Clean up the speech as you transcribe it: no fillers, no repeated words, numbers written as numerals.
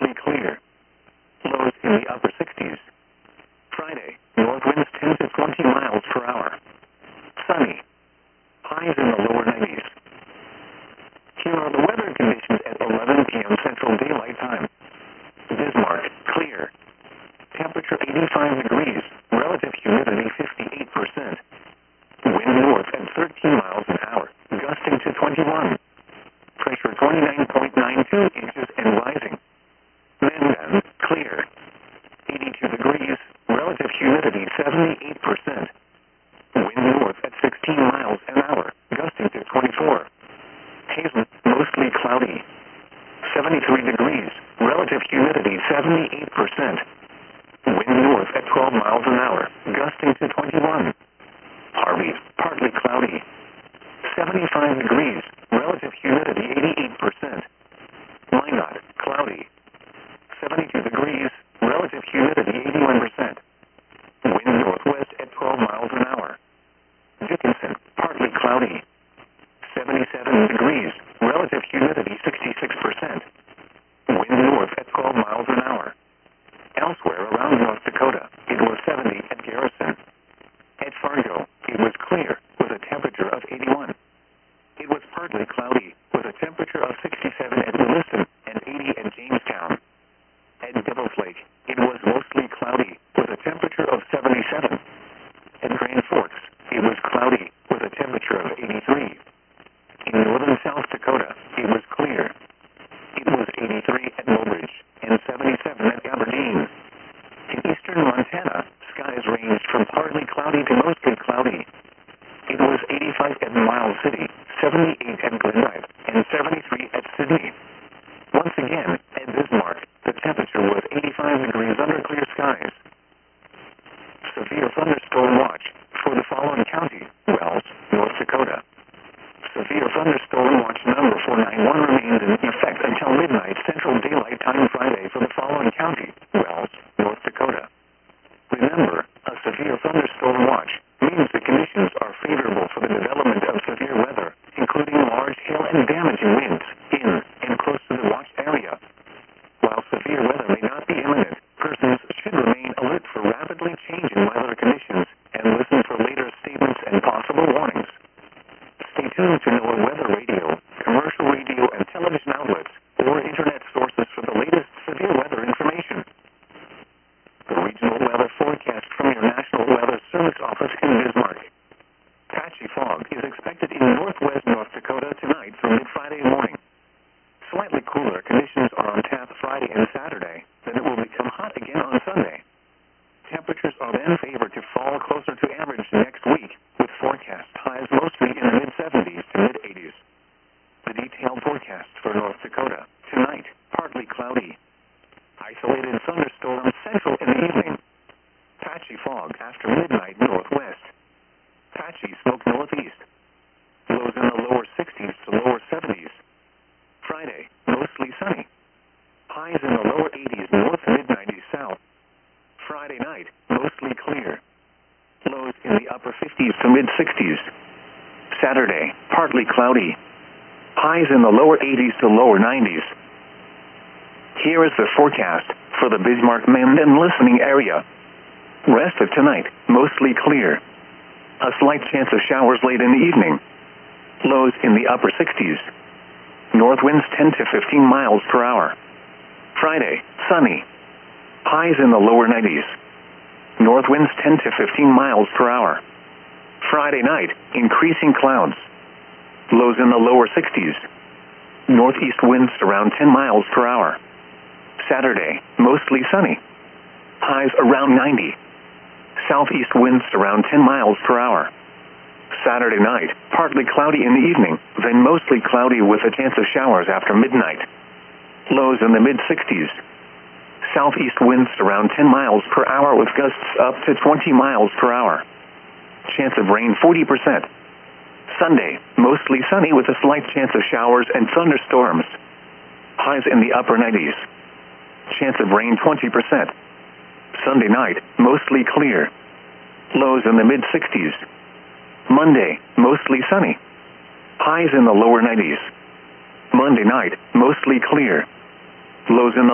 mostly clear. Lows in the upper 60s. Friday, north winds 10 to 20 miles per hour. Sunny. Highs in the lower 90s. Here are the weather conditions at 11 p.m. Central Daylight Time. Bismarck, clear. Temperature 85 degrees. Relative humidity 58%. Wind north at 13 miles an hour, gusting to 21. Pressure 29.92 inches and rising. Mandan, clear. 82 degrees. Relative humidity 78%. Wind north at 16 miles an hour, gusting to 24. Hazen, mostly cloudy. 73 degrees. Relative humidity 78%. Wind north at 12 miles an hour, gusting to 21. Harvey, partly cloudy. 75 degrees. Relative humidity 88%. Minot, cloudy. 72 degrees. Relative humidity 81%. Wind northwest at 12 miles an hour. Dickinson, partly cloudy. 77 degrees. Relative humidity 66%. Wind north at 12 miles an hour. Elsewhere around North Dakota, it was 70 at Garrison. At Fargo, it was clear, with a temperature of 81. It was partly cloudy, with a temperature of 67 at Williston and 80 at Jamestown. At Devil's Lake, it was mostly cloudy, with a temperature of 77. At Grand Forks, it was cloudy, with a temperature of 83. In northern South Dakota, it was clear. It was 83 at Mobridge and 77 at Aberdeen. In eastern Montana, skies ranged from partly cloudy to mostly cloudy. It was 85 at Miles City, 78 at Glendive, and 73 at Sydney. Once again, at Bismarck, the temperature was 85 degrees under clear skies. Severe thunderstorm watch for the following county: Wells, North Dakota. Severe thunderstorm watch number 491 remains in effect until midnight Central Daylight Time Friday for the following county: Wells, North Dakota. Remember, a severe thunderstorm watch means the conditions are favorable for the development of severe weather, including large hail and damaging winds in and close to the watched area. While severe weather may not be imminent, persons should remain alert for rapidly changing weather conditions and listen for later statements and possible warnings. Stay tuned to NOAA Weather Radio, commercial radio and television outlets, or internet sources for the latest severe weather information. The regional weather forecast from your National Weather Service office in Bismarck. Patchy fog is expected in northwest North Dakota tonight through mid-Friday morning. Slightly cooler conditions are on tap Friday and Saturday, then it will become hot again on Sunday. Temperatures are then favored to fall closer to average next week, with forecast highs mostly in the mid-70s to mid-80s. The detailed forecast for North Dakota. Tonight, partly cloudy. Isolated thunderstorms central in the evening. Patchy fog after midnight northwest. Patchy smoke northeast. Lows in the lower 60s to lower 70s. Friday, mostly sunny. Highs in the lower 80s north to mid-90s south. Friday night, mostly clear. Lows in the upper 50s to mid-60s. Saturday, partly cloudy. Highs in the lower 80s to lower 90s. Here is the forecast for the Bismarck-Mandan listening area. Rest of tonight, mostly clear. A slight chance of showers late in the evening. Lows in the upper 60s. North winds 10 to 15 miles per hour. Friday, sunny. Highs in the lower 90s. North winds 10 to 15 miles per hour. Friday night, increasing clouds. Lows in the lower 60s. Northeast winds around 10 miles per hour. Saturday, mostly sunny. Highs around 90. Southeast winds around 10 miles per hour. Saturday night, partly cloudy in the evening, then mostly cloudy with a chance of showers after midnight. Lows in the mid-60s. Southeast winds around 10 miles per hour with gusts up to 20 miles per hour. Chance of rain 40%. Sunday, mostly sunny with a slight chance of showers and thunderstorms. Highs in the upper 90s. Chance of rain 20%. Sunday night, mostly clear. Lows in the mid-60s. Monday, mostly sunny. Highs in the lower 90s. Monday night, mostly clear. Lows in the